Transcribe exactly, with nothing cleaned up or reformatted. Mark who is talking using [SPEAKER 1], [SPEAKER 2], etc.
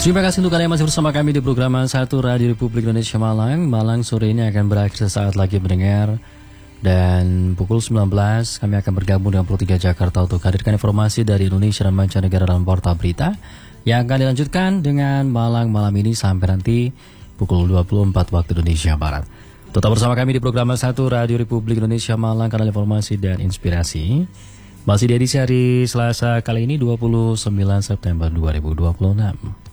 [SPEAKER 1] Terima kasih untuk kalian masih bersama kami di program satu Radio Republik Indonesia Malang. Malang sore ini akan berakhir sesaat lagi mendengar. Dan pukul sembilan belas kami akan bergabung dengan Pro tiga Jakarta untuk hadirkan informasi dari Indonesia dan mancanegara dalam portal berita yang akan dilanjutkan dengan Malang malam ini sampai nanti pukul dua puluh empat waktu Indonesia Barat. Tetap bersama kami di program satu Radio Republik Indonesia Malang, kanal informasi dan inspirasi. Masih di edisi hari Selasa kali ini dua puluh sembilan September dua ribu dua puluh enam.